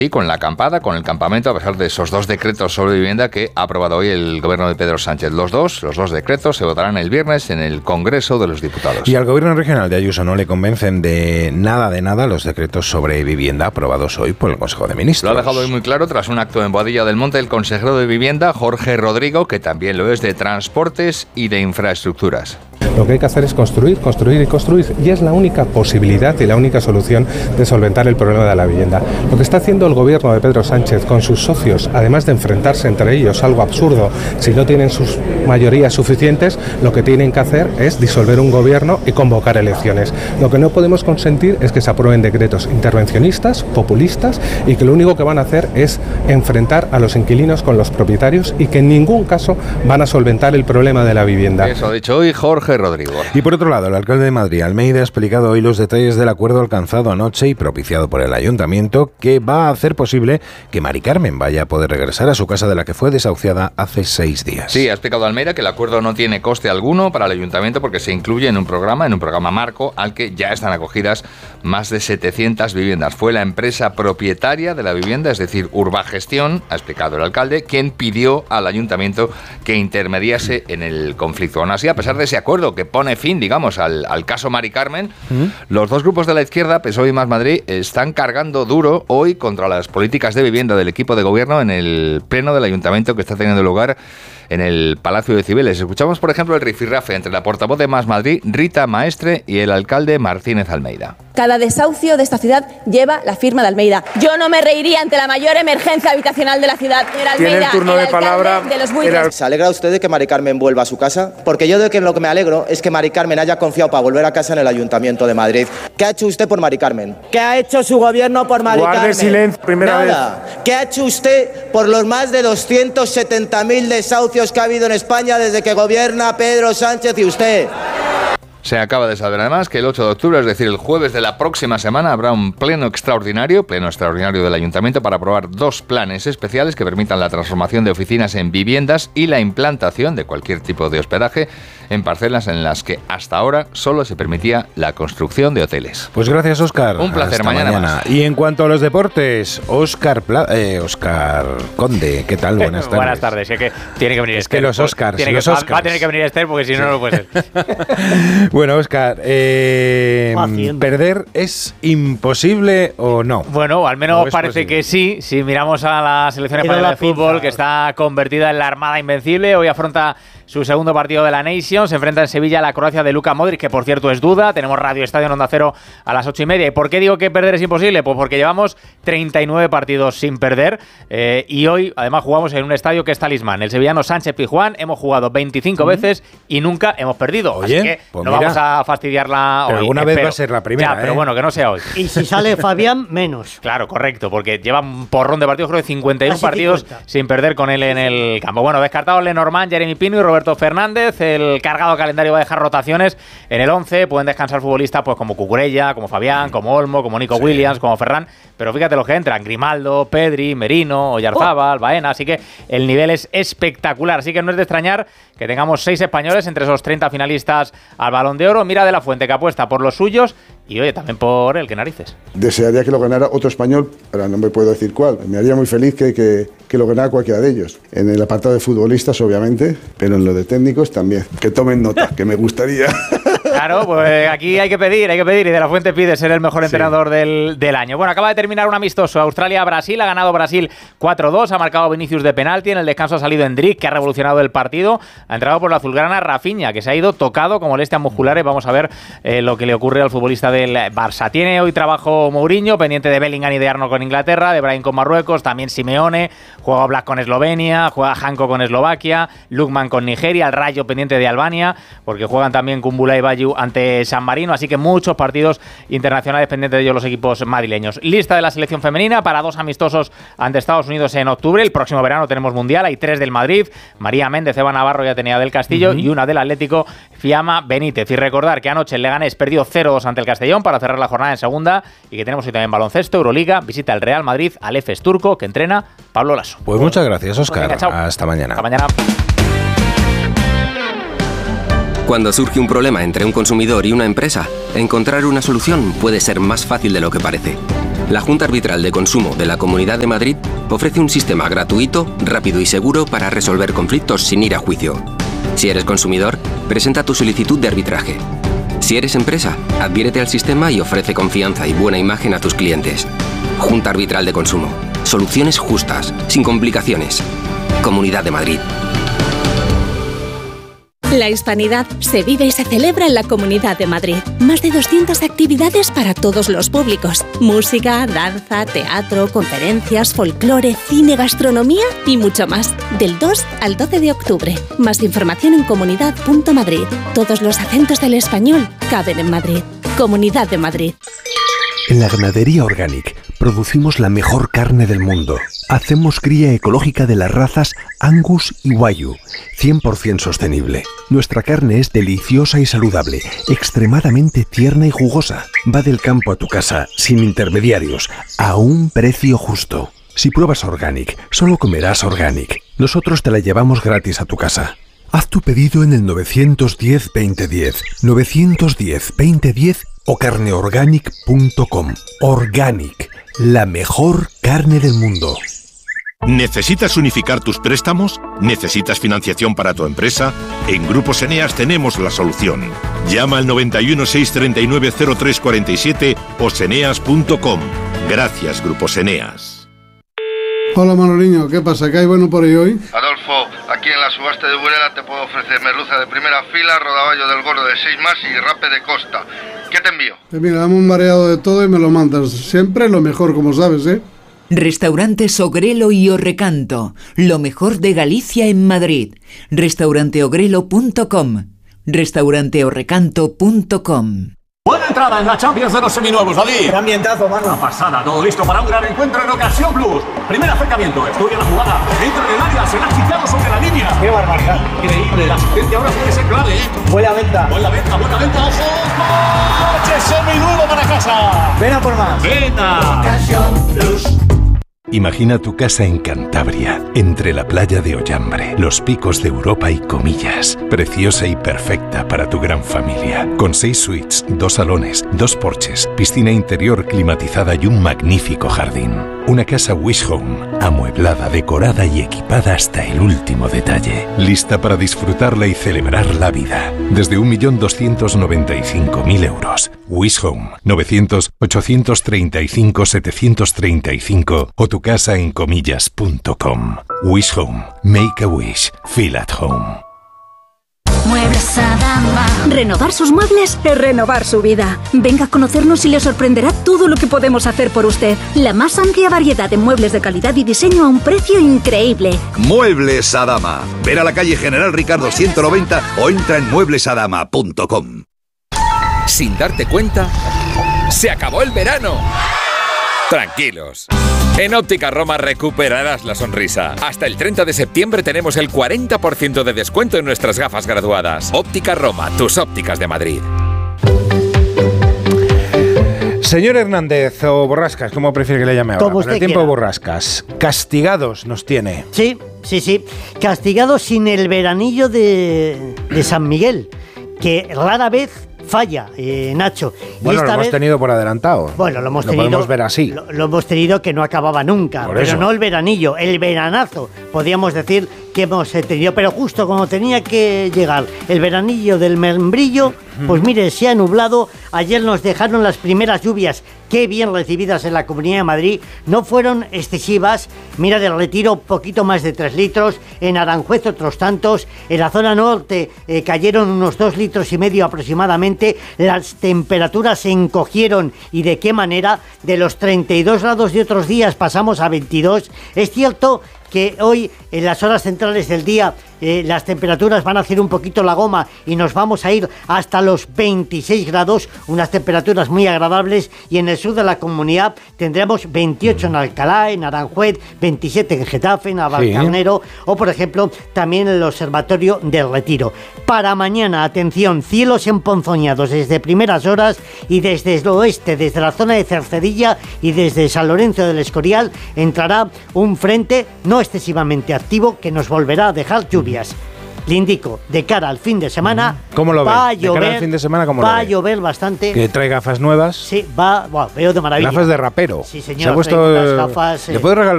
Y con la acampada, con el campamento, a pesar de esos 2 decretos sobre vivienda que ha aprobado hoy el gobierno de Pedro Sánchez. Los dos decretos se votarán el viernes en el Congreso de los Diputados. Y al gobierno regional de Ayuso no le convencen de nada los decretos sobre vivienda aprobados hoy por el Consejo de Ministros. Lo ha dejado hoy muy claro tras un acto en Boadilla del Monte el consejero de Vivienda, Jorge Rodrigo, que también lo es de Transportes y de Infraestructuras. Lo que hay que hacer es construir y es la única posibilidad y la única solución de solventar el problema de la vivienda. Lo que está haciendo el gobierno de Pedro Sánchez con sus socios, además de enfrentarse entre ellos, algo absurdo, si no tienen sus mayorías suficientes, lo que tienen que hacer es disolver un gobierno y convocar elecciones. Lo que no podemos consentir es que se aprueben decretos intervencionistas, populistas y que lo único que van a hacer es enfrentar a los inquilinos con los propietarios y que en ningún caso van a solventar el problema de la vivienda. Eso ha dicho hoy Jorge Rodrigo. Y por otro lado, el alcalde de Madrid, Almeida, ha explicado hoy los detalles del acuerdo alcanzado anoche y propiciado por el ayuntamiento que va a hacer posible que Mari Carmen vaya a poder regresar a su casa de la que fue desahuciada hace 6 días. Sí, ha explicado Almeida que el acuerdo no tiene coste alguno para el ayuntamiento porque se incluye en un programa marco al que ya están acogidas más de 700 viviendas. Fue la empresa propietaria de la vivienda, es decir, Urbagestión, ha explicado el alcalde, quien pidió al ayuntamiento que intermediase en el conflicto. Aún así, a pesar de ese acuerdo que pone fin, digamos, al caso Mari Carmen, los 2 grupos de la izquierda, PSOE y Más Madrid, están cargando duro hoy contra las políticas de vivienda del equipo de gobierno en el pleno del ayuntamiento que está teniendo lugar en el Palacio de Cibeles. Escuchamos, por ejemplo, el rifirrafe entre la portavoz de Más Madrid, Rita Maestre, y el alcalde Martínez Almeida. Cada desahucio de esta ciudad lleva la firma de Almeida. Yo no me reiría ante la mayor emergencia habitacional de la ciudad. Almeida, tiene el turno de palabra de los buitres. ¿Se alegra usted de que Mari Carmen vuelva a su casa? Porque yo de que lo que me alegro es que Mari Carmen haya confiado para volver a casa en el Ayuntamiento de Madrid. ¿Qué ha hecho usted por Mari Carmen? ¿Qué ha hecho su gobierno por Mari Carmen? Guarde silencio, primera Nada. vez. ¿Qué ha hecho usted por los más de 270.000 desahucios que ha habido en España desde que gobierna Pedro Sánchez y usted? Se acaba de saber además que el 8 de octubre, es decir, el jueves de la próxima semana, habrá un pleno extraordinario del Ayuntamiento para aprobar 2 planes especiales que permitan la transformación de oficinas en viviendas y la implantación de cualquier tipo de hospedaje en parcelas en las que hasta ahora solo se permitía la construcción de hoteles. Pues gracias, Óscar. Un placer, mañana más. Y en cuanto a los deportes, Óscar Conde, ¿qué tal? Buenas tardes. Buenas tardes. Es que tiene que venir Esther. Es que los Óscars. Va a tener que venir Esther porque si no, no puede ser. Bueno, Óscar, ¿perder es imposible o no? Bueno, al menos parece que sí. Si miramos a la selección española de fútbol, que está convertida en la Armada Invencible, hoy afronta su segundo partido de la Nation, se enfrenta en Sevilla a la Croacia de Luka Modric, que por cierto es duda. Tenemos Radio Estadio en Onda Cero a las 8:30. ¿Y por qué digo que perder es imposible? Pues porque llevamos 39 partidos sin perder y hoy además jugamos en un estadio que es talismán, el sevillano Sánchez Pizjuán. Hemos jugado 25 veces y nunca hemos perdido. Oye, así que pues no vamos a fastidiarla pero hoy. alguna vez va a ser la primera. Pero bueno, que no sea hoy. Y si sale Fabián, menos. Claro, correcto, porque lleva un porrón de partidos, creo que 51 Casi partidos 50. sin perder con él en el campo. Bueno, descartados Lenormand, Jeremy Pino y Roberto Fernández. El cargado calendario va a dejar rotaciones en el 11. Pueden descansar futbolistas pues como Cucurella, como Fabián, como Olmo, como Nico Williams, como Ferran. Pero fíjate los que entran: Grimaldo, Pedri, Merino, Oyarzábal, Baena. Así que el nivel es espectacular. Así que no es de extrañar que tengamos 6 españoles entre esos 30 finalistas al Balón de Oro. Mira de la Fuente, que apuesta por los suyos y oye, también por él, que narices. Desearía que lo ganara otro español, pero no me puedo decir cuál. Me haría muy feliz que lo ganara cualquiera de ellos. En el apartado de futbolistas, obviamente, pero en lo de técnicos también. Que tomen nota, que me gustaría. Claro, pues aquí hay que pedir, y De la Fuente pide ser el mejor entrenador del año. Bueno, acaba de terminar un amistoso Australia-Brasil, ha ganado Brasil 4-2, ha marcado Vinicius de penalti, en el descanso ha salido Endrick, que ha revolucionado el partido, ha entrado por la azulgrana Rafinha, que se ha ido tocado con molestias musculares. Vamos a ver lo que le ocurre al futbolista del Barça. Tiene hoy trabajo Mourinho, pendiente de Bellingham y de Arnold con Inglaterra, de Brahim con Marruecos, también Simeone, juega Black con Eslovenia, juega Janko con Eslovaquia, Lukman con Nigeria, el Rayo pendiente de Albania, porque juegan también Kumbula y Bayu ante San Marino, así que muchos partidos internacionales pendientes de ellos los equipos madrileños. Lista de la selección femenina para 2 amistosos ante Estados Unidos en octubre. El próximo verano tenemos Mundial, hay 3 del Madrid, María Méndez, Eva Navarro y Atenea del Castillo, y una del Atlético, Fiamma Benítez. Y recordar que anoche el Leganés perdió 0-2 ante el Castellón para cerrar la jornada en segunda, y que tenemos hoy también baloncesto, Euroliga, visita el Real Madrid al EFES turco, que entrena Pablo Lasso. Pues muchas gracias, Óscar. Venga, chao. Hasta mañana. Hasta mañana. Cuando surge un problema entre un consumidor y una empresa, encontrar una solución puede ser más fácil de lo que parece. La Junta Arbitral de Consumo de la Comunidad de Madrid ofrece un sistema gratuito, rápido y seguro para resolver conflictos sin ir a juicio. Si eres consumidor, presenta tu solicitud de arbitraje. Si eres empresa, adhiérete al sistema y ofrece confianza y buena imagen a tus clientes. Junta Arbitral de Consumo. Soluciones justas, sin complicaciones. Comunidad de Madrid. La hispanidad se vive y se celebra en la Comunidad de Madrid. Más de 200 actividades para todos los públicos. Música, danza, teatro, conferencias, folclore, cine, gastronomía y mucho más. Del 2 al 12 de octubre. Más información en comunidad.madrid. Todos los acentos del español caben en Madrid. Comunidad de Madrid. En la ganadería Organic producimos la mejor carne del mundo. Hacemos cría ecológica de las razas Angus y Wagyu, 100% sostenible. Nuestra carne es deliciosa y saludable, extremadamente tierna y jugosa. Va del campo a tu casa, sin intermediarios, a un precio justo. Si pruebas Organic, solo comerás Organic. Nosotros te la llevamos gratis a tu casa. Haz tu pedido en el 910-2010, 910-2010 o carneorganic.com. Organic, la mejor carne del mundo. ¿Necesitas unificar tus préstamos? ¿Necesitas financiación para tu empresa? En Grupos Eneas tenemos la solución. Llama al 91 639 0347 o seneas.com. Gracias, Grupos Eneas. Hola Manoliño, ¿qué pasa? ¿Qué hay bueno por ahí hoy? Adolfo, aquí en la subasta de Burela te puedo ofrecer merluza de primera fila, rodaballo del gordo de 6 más y rape de costa. ¿Qué te envío? Mira, dame un variado de todo y me lo mandas. Siempre lo mejor, como sabes, ¿eh? Restaurantes Ogrelo y Orrecanto, lo mejor de Galicia en Madrid. Restauranteogrelo.com, restauranteorrecanto.com. Buena entrada en la Champions de los seminuevos, David. Qué ambientazo, mano. Una pasada, todo listo para un gran encuentro en Ocasión Plus. Primer acercamiento, estudia la jugada, entra en el área, se la ha quitado sobre la línea. Qué barbaridad. Increíble, la asistencia ahora puede ser clave, ¿eh? Buena venta. Buena venta, ojo. ¡Coche seminuevo para casa! Ven a por más. Venta. Ocasión Plus. Imagina tu casa en Cantabria, entre la playa de Ollambre, los picos de Europa y Comillas. Preciosa y perfecta para tu gran familia. Con 6 suites, 2 salones, 2 porches, piscina interior climatizada y un magnífico jardín. Una casa Wish Home, amueblada, decorada y equipada hasta el último detalle. Lista para disfrutarla y celebrar la vida. Desde 1.295.000 euros. Wish Home, 900-835-735 o tu casa en comillas.com. Wish Home. Make a wish. Feel at home. Muebles Adama. Renovar sus muebles es renovar su vida. Venga a conocernos y le sorprenderá todo lo que podemos hacer por usted. La más amplia variedad de muebles de calidad y diseño a un precio increíble. Muebles Adama. Ver a la calle General Ricardo 190 o entra en mueblesadama.com. Sin darte cuenta, se acabó el verano. Tranquilos. En Óptica Roma recuperarás la sonrisa. Hasta el 30 de septiembre tenemos el 40% de descuento en nuestras gafas graduadas. Óptica Roma, tus ópticas de Madrid. Señor Hernández o Borrascas, ¿cómo prefiere que le llame ahora? Como usted Para el tiempo quiera. de Borrascas. Castigados nos tiene. Sí. Castigados sin el veranillo de San Miguel, que rara vez falla, Nacho. Y Bueno, esta lo hemos vez, tenido por adelantado. Bueno, lo hemos tenido. podemos ver así. Lo hemos tenido que no acababa nunca. Por Pero eso. no el veranillo, el veranazo, podríamos decir que hemos tenido. Pero justo como tenía que llegar el veranillo del membrillo, pues mire, se ha nublado. Ayer nos dejaron las primeras lluvias, qué bien recibidas en la Comunidad de Madrid. No fueron excesivas. Mira, del Retiro, poquito más de 3 litros. En Aranjuez, otros tantos. En la zona norte cayeron unos 2,5 litros aproximadamente. Las temperaturas se encogieron. ¿Y de qué manera? De los 32 grados de otros días pasamos a 22. Es cierto que hoy, en las horas centrales del día, las temperaturas van a hacer un poquito la goma y nos vamos a ir hasta los 26 grados, unas temperaturas muy agradables, y en el sur de la comunidad tendremos 28 en Alcalá, en Aranjuez, 27 en Getafe, en Navalcarnero, o por ejemplo también en el Observatorio del Retiro. Para mañana, atención, cielos emponzoñados desde primeras horas y desde el oeste, desde la zona de Cercedilla y desde San Lorenzo del Escorial, entrará un frente no excesivamente activo que nos volverá a dejar lluvias. le indico, de cara al fin de semana, ¿Cómo lo ves? va a De cara llover, al fin de semana, ¿cómo va lo a ves? llover bastante. Que trae gafas nuevas. Sí, veo de maravilla. Gafas de rapero. Sí, señor, Se ha puesto, traigo unas gafas, ¿le puedo regalar